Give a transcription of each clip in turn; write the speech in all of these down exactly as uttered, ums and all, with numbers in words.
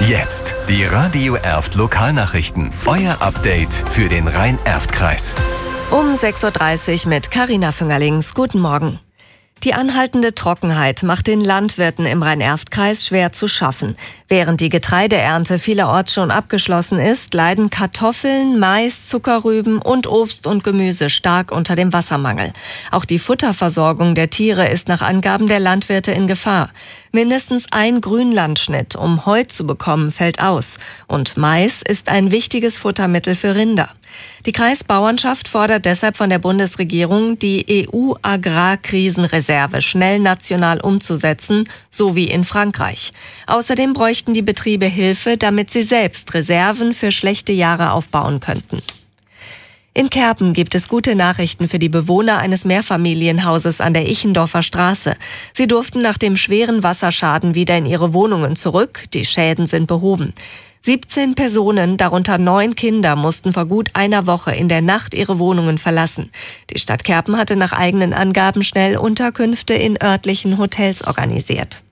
Jetzt die Radio Erft Lokalnachrichten. Euer Update für den Rhein-Erft-Kreis. Um sechs Uhr dreißig mit Carina Füngerlings. Guten Morgen. Die anhaltende Trockenheit macht den Landwirten im Rhein-Erft-Kreis schwer zu schaffen. Während die Getreideernte vielerorts schon abgeschlossen ist, leiden Kartoffeln, Mais, Zuckerrüben und Obst und Gemüse stark unter dem Wassermangel. Auch die Futterversorgung der Tiere ist nach Angaben der Landwirte in Gefahr. Mindestens ein Grünlandschnitt, um Heu zu bekommen, fällt aus. Und Mais ist ein wichtiges Futtermittel für Rinder. Die Kreisbauernschaft fordert deshalb von der Bundesregierung, die E U-Agrarkrisenreserve schnell national umzusetzen, so wie in Frankreich. Außerdem bräuchten die Betriebe Hilfe, damit sie selbst Reserven für schlechte Jahre aufbauen könnten. In Kerpen gibt es gute Nachrichten für die Bewohner eines Mehrfamilienhauses an der Ichendorfer Straße. Sie durften nach dem schweren Wasserschaden wieder in ihre Wohnungen zurück. Die Schäden sind behoben. siebzehn Personen, darunter neun Kinder, mussten vor gut einer Woche in der Nacht ihre Wohnungen verlassen. Die Stadt Kerpen hatte nach eigenen Angaben schnell Unterkünfte in örtlichen Hotels organisiert.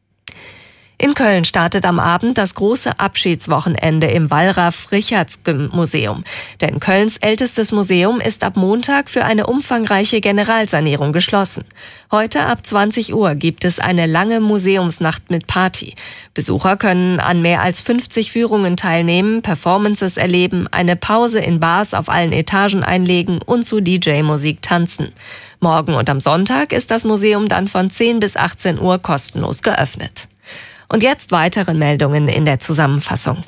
In Köln startet am Abend das große Abschiedswochenende im Wallraf-Richards-Museum. Denn Kölns ältestes Museum ist ab Montag für eine umfangreiche Generalsanierung geschlossen. Heute ab zwanzig Uhr gibt es eine lange Museumsnacht mit Party. Besucher können an mehr als fünfzig Führungen teilnehmen, Performances erleben, eine Pause in Bars auf allen Etagen einlegen und zu D J-Musik tanzen. Morgen und am Sonntag ist das Museum dann von zehn bis achtzehn Uhr kostenlos geöffnet. Und jetzt weitere Meldungen in der Zusammenfassung.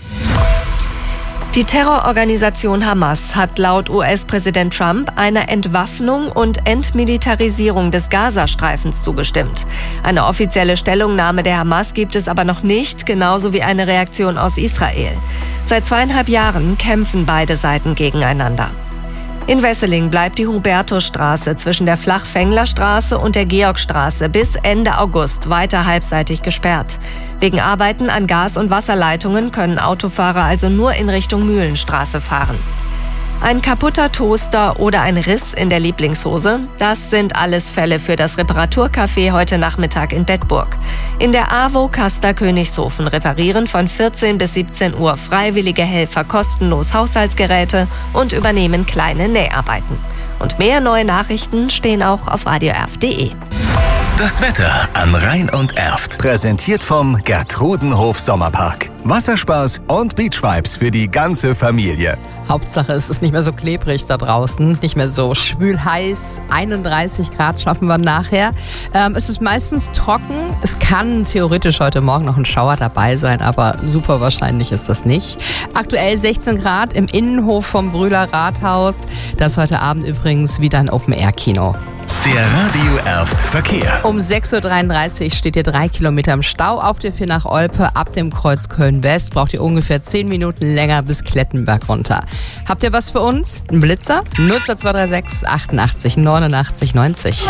Die Terrororganisation Hamas hat laut U S-Präsident Trump einer Entwaffnung und Entmilitarisierung des Gazastreifens zugestimmt. Eine offizielle Stellungnahme der Hamas gibt es aber noch nicht, genauso wie eine Reaktion aus Israel. Seit zweieinhalb Jahren kämpfen beide Seiten gegeneinander. In Wesseling bleibt die Hubertusstraße zwischen der Flachfänglerstraße und der Georgstraße bis Ende August weiter halbseitig gesperrt. Wegen Arbeiten an Gas- und Wasserleitungen können Autofahrer also nur in Richtung Mühlenstraße fahren. Ein kaputter Toaster oder ein Riss in der Lieblingshose, das sind alles Fälle für das Reparaturcafé heute Nachmittag in Bedburg. In der AWO Kaster Königshofen reparieren von vierzehn bis siebzehn Uhr freiwillige Helfer kostenlos Haushaltsgeräte und übernehmen kleine Näharbeiten. Und mehr neue Nachrichten stehen auch auf radio erft punkt de. Das Wetter an Rhein und Erft. Präsentiert vom Gertrudenhof Sommerpark. Wasserspaß und Beachvibes für die ganze Familie. Hauptsache, es ist nicht mehr so klebrig da draußen, nicht mehr so schwül heiß. einunddreißig Grad schaffen wir nachher. Ähm, es ist meistens trocken. Es kann theoretisch heute Morgen noch ein Schauer dabei sein, aber super wahrscheinlich ist das nicht. Aktuell sechzehn Grad im Innenhof vom Brühler Rathaus. Das ist heute Abend übrigens wieder ein Open-Air-Kino. Der Radio Erft Verkehr. Um sechs Uhr dreiunddreißig steht ihr drei Kilometer im Stau auf der vier nach Olpe. Ab dem Kreuz Köln-West braucht ihr ungefähr zehn Minuten länger bis Klettenberg runter. Habt ihr was für uns? Ein Blitzer? null zwei drei sechs achtundachtzig neunundachtzig neunzig.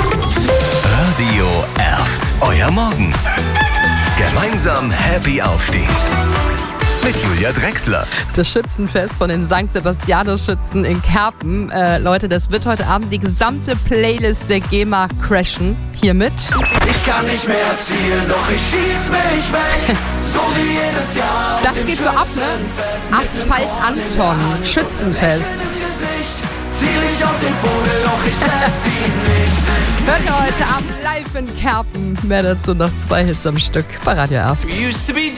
Radio Erft. Euer Morgen. Gemeinsam happy aufstehen. Mit Julia Drechsler. Das Schützenfest von den Sankt Sebastianus-Schützen in Kerpen. Äh, Leute, das wird heute Abend die gesamte Playlist der GEMA crashen. Hiermit. Ich kann nicht mehr zielen, doch ich schieß mich weg. So wie jedes Jahr. Das geht so ab, ne? Asphalt Anton, Schützenfest. Ziel ich auf den Vogel, doch ich treff ihn nicht. Hört ihr heute Abend live in Kerpen. Mehr dazu noch zwei Hits am Stück bei Radio Erft.